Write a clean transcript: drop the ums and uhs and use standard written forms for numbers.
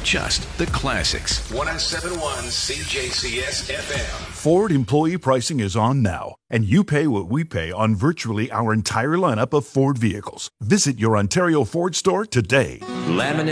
just the classics. 1071 CJCS FM. Ford employee pricing is on now, and you pay what we pay on virtually our entire lineup of Ford vehicles. Visit your Ontario Ford store today. Laminate